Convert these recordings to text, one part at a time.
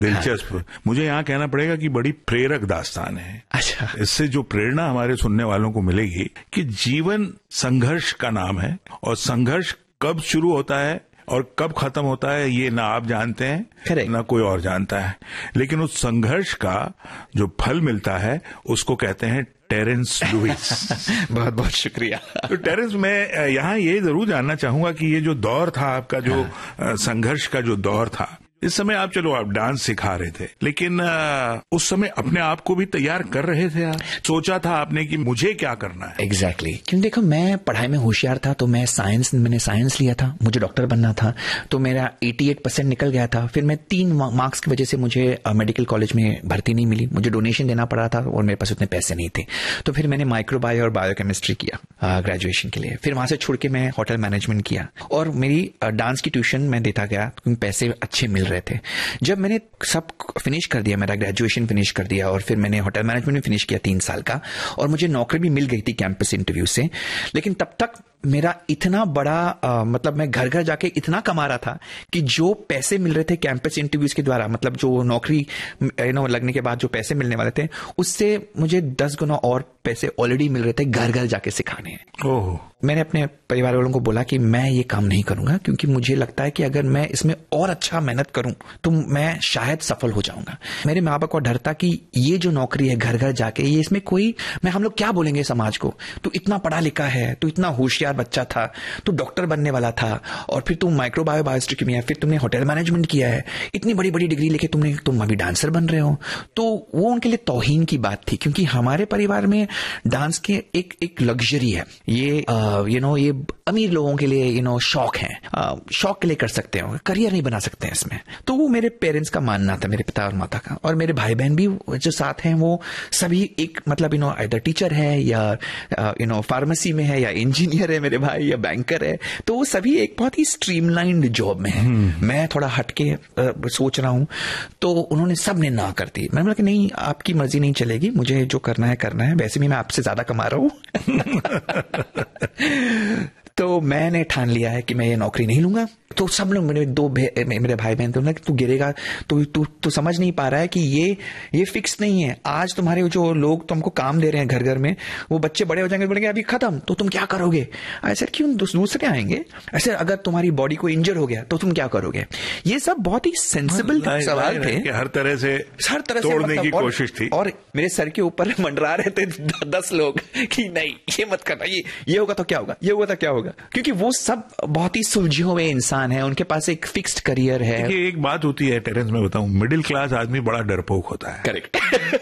दिलचस्प। मुझे यहाँ कहना पड़ेगा कि बड़ी प्रेरक दास्तान है। अच्छा। इससे जो प्रेरणा हमारे सुनने वालों को मिलेगी कि जीवन संघर्ष का नाम है, और संघर्ष कब शुरू होता है और कब खत्म होता है ये ना आप जानते हैं ना कोई और जानता है, लेकिन उस संघर्ष का जो फल मिलता है उसको कहते हैं टेरेंस लुइस। बहुत बहुत शुक्रिया। तो टेरेंस, मैं यहाँ ये जरूर जानना चाहूंगा कि ये जो दौर था आपका, जो संघर्ष का जो दौर था, इस समय आप डांस सिखा रहे थे, लेकिन उस समय अपने आप को भी तैयार कर रहे थे आप? सोचा था आपने कि मुझे क्या करना है? एग्जैक्टली। क्योंकि देखो, मैं पढ़ाई में होशियार था, तो मैंने साइंस लिया था, मुझे डॉक्टर बनना था, तो मेरा 88% निकल गया था। फिर मैं 3 मार्क्स की वजह से मुझे मेडिकल कॉलेज में भर्ती नहीं मिली, मुझे डोनेशन देना पड़ा था और मेरे पास उतने पैसे नहीं थे। तो फिर मैंने माइक्रोबायो और बायोकेमिस्ट्री किया ग्रेजुएशन के लिए। फिर वहां से छोड़ के मैं होटल मैनेजमेंट किया, और मेरी डांस की ट्यूशन मैं देता गया क्योंकि पैसे अच्छे मिल रहे थे। जब मैंने सब फिनिश कर दिया, मेरा ग्रेजुएशन फिनिश कर दिया, और फिर मैंने होटल मैनेजमेंट में फिनिश किया 3 साल का, और मुझे नौकरी भी मिल गई थी कैंपस इंटरव्यू से, लेकिन तब तक मेरा इतना बड़ा मतलब मैं घर घर जाके इतना कमा रहा था कि जो पैसे मिल रहे थे कैंपस इंटरव्यूज के द्वारा, मतलब जो नौकरी लगने के बाद जो पैसे मिलने वाले थे, उससे मुझे 10 गुना और पैसे ऑलरेडी मिल रहे थे घर घर जाके सिखाने। ओह। मैंने अपने परिवार वालों को बोला कि मैं ये काम नहीं करूंगा, क्योंकि मुझे लगता है कि अगर मैं इसमें और अच्छा मेहनत करूं तो मैं शायद सफल हो जाऊंगा। मेरे माँ बाप को डर था कि ये जो नौकरी है घर घर जाके, ये इसमें कोई हम लोग क्या बोलेंगे समाज को, तू इतना पढ़ा लिखा है, तू इतना होशियार बच्चा था, तू डॉक्टर बनने वाला था, और फिर तू माइक्रोबायो बायोस्टिक में, फिर तुमने होटल मैनेजमेंट किया है, इतनी बड़ी बड़ी डिग्री लेके तुम अभी डांसर बन रहे हो। तो वो उनके लिए तौहीन की बात थी, क्योंकि हमारे परिवार में डांस के एक लग्जरी है, ये ये अमीर लोगों के लिए शौक है, शौक के लिए कर सकते हो, करियर नहीं बना सकते हैं इसमें। तो वो मेरे पेरेंट्स का मानना था, मेरे पिता और माता का। और मेरे भाई बहन भी जो साथ हैं वो सभी एक मतलब इधर टीचर है या फार्मेसी में है या इंजीनियर है मेरे भाई, या बैंकर है। तो वो सभी एक बहुत ही स्ट्रीमलाइंड जॉब में है। मैं थोड़ा हटके सोच रहा हूं, तो उन्होंने सबने ना कर दी। मैंने बोला कि नहीं, आपकी मर्जी नहीं चलेगी, मुझे जो करना है करना है, वैसे भी मैं आपसे ज्यादा कमा रहा हूं। तो मैंने ठान लिया है कि मैं ये नौकरी नहीं लूंगा। तो सब लोग मेरे भाई बहन थे, तू गिरेगा, तू समझ नहीं पा रहा है कि ये फिक्स नहीं है। आज तुम्हारे जो लोग तुमको काम दे रहे हैं घर घर में, वो बच्चे बड़े हो जाएंगे, बोलेंगे अभी खत्म, तो तुम क्या करोगे? ऐसे क्यों दूसरे आएंगे? ऐसे अगर तुम्हारी बॉडी को इंजर हो गया तो तुम क्या करोगे? ये सब बहुत ही सेंसिबल सवाल थे, हर तरह से तोड़ने की कोशिश थी। और मेरे सर के ऊपर मंडरा रहे थे 10 लोग कि नहीं, ये मत करना, ये होगा तो क्या होगा, ये होगा तो क्या होगा, क्योंकि वो सब बहुत ही सुलझे हुए इंसान है, उनके पास एक फिक्स्ड करियर है। ये एक बात होती है टेरेंस, में बताऊं, मिडिल क्लास आदमी बड़ा डरपोक होता है। करेक्ट।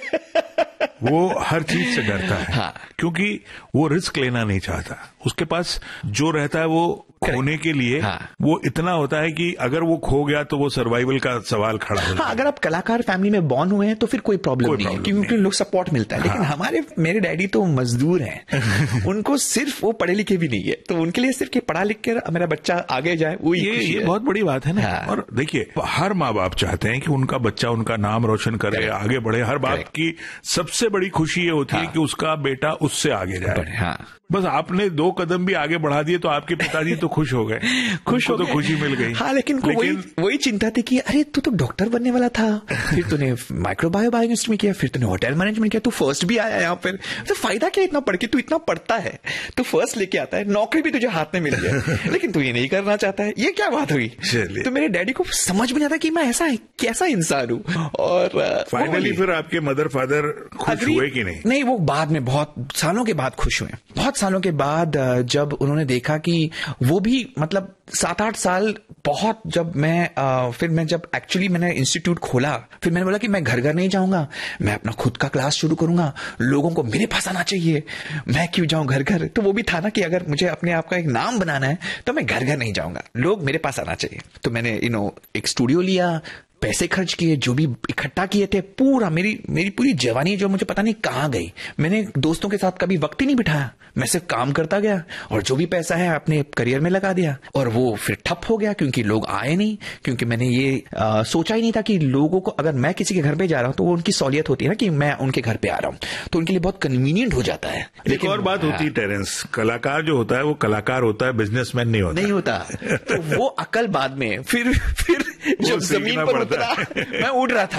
वो हर चीज से डरता है। हाँ। क्योंकि वो रिस्क लेना नहीं चाहता। उसके पास जो रहता है वो खोने के लिए वो इतना होता है कि अगर वो खो गया तो वो सर्वाइवल का सवाल खड़ा हो। अगर आप कलाकार फैमिली में बॉर्न हुए हैं तो फिर कोई प्रॉब्लम नहीं है, क्योंकि लोग सपोर्ट मिलता है। लेकिन मेरे डैडी तो मजदूर हैं। उनको सिर्फ वो पढ़े लिखे भी नहीं है, तो उनके लिए सिर्फ पढ़ा लिख कर मेरा बच्चा आगे जाए, वो ये बहुत बड़ी बात है ना। और देखिए, हर माँ बाप चाहते हैं कि उनका बच्चा उनका नाम रोशन करे, आगे बढ़े। हर बाप की सबसे बड़ी खुशी ये होती है कि उसका बेटा उससे आगे जाए। बस आपने 2 कदम भी आगे बढ़ा दिए तो आपके पिताजी तो खुश हो गए, खुश हो तो खुशी मिल गई। हाँ, लेकिन वही चिंता थी कि अरे तू तो डॉक्टर बनने वाला था, फिर तूने माइक्रोबायो बायोकेमिस्ट्री में किया, फिर तूने होटल मैनेजमेंट किया, तू फर्स्ट भी आया यहाँ पर, तो फायदा क्या इतना पढ़ के? तू इतना पढ़ता है, तू फर्स्ट लेके आता है, नौकरी भी तुझे हाथ में मिल गया, लेकिन तू ये नहीं करना चाहता है, ये क्या बात हुई? तो मेरे डैडी को समझ में नहीं आता कि मैं ऐसा कैसा इंसान हूँ। और फाइनली फिर आपके मदर फादर खुश हुए कि नहीं? नहीं, वो बाद में बहुत सालों के बाद खुश हुए। बहुत सालों के बाद जब उन्होंने देखा कि वो भी मतलब 7-8 साल बहुत, जब मैं जब एक्चुअली मैंने इंस्टीट्यूट खोला, फिर मैंने बोला कि मैं घर घर नहीं जाऊंगा, मैं अपना खुद का क्लास शुरू करूंगा, लोगों को मेरे पास आना चाहिए, मैं क्यों जाऊं घर घर। तो वो भी था ना कि अगर मुझे अपने आप का एक नाम बनाना है तो मैं घर घर नहीं जाऊंगा, लोग मेरे पास आना चाहिए। तो मैंने एक स्टूडियो लिया, पैसे खर्च किए, जो भी इकट्ठा किए थे, पूरा मेरी पूरी जवानी जो मुझे पता नहीं कहाँ गई। मैंने दोस्तों के साथ कभी वक्त ही नहीं बिठाया, मैं सिर्फ काम करता गया और जो भी पैसा है अपने करियर में लगा दिया। और वो फिर ठप हो गया क्योंकि लोग आए नहीं, क्योंकि मैंने ये सोचा ही नहीं था कि लोगों को, अगर मैं किसी के घर पे जा रहा हूं तो वो उनकी सहूलियत होती है ना कि मैं उनके घर पे आ रहा हूं, तो उनके लिए बहुत कन्वीनियंट हो जाता है। लेकिन और बात होती है टेरेंस, कलाकार जो होता है वो कलाकार होता है, बिजनेसमैन नहीं होता। तो वो अकल बाद में फिर जब जमीन पर उतरा मैं उड़ रहा था